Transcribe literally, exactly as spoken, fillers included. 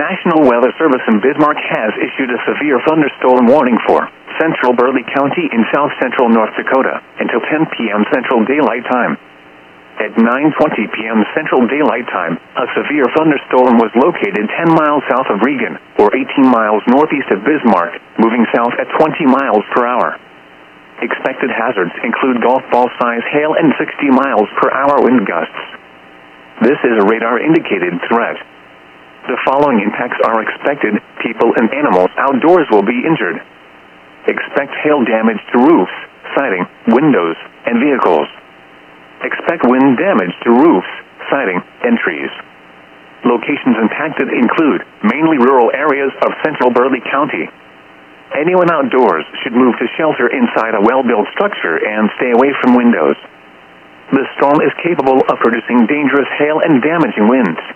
National Weather Service in Bismarck has issued a severe thunderstorm warning for central Burleigh County in south-central North Dakota until ten p.m. Central Daylight Time. At nine twenty p.m. Central Daylight Time, a severe thunderstorm was located ten miles south of Regan, or eighteen miles northeast of Bismarck, moving south at twenty miles per hour. Expected hazards include golf ball-size hail and sixty miles per hour wind gusts. This is a radar-indicated threat. The following impacts are expected: people and animals outdoors will be injured. Expect hail damage to roofs, siding, windows, and vehicles. Expect wind damage to roofs, siding, and trees. Locations impacted include mainly rural areas of central Burleigh County. Anyone outdoors should move to shelter inside a well-built structure and stay away from windows. The storm is capable of producing dangerous hail and damaging winds.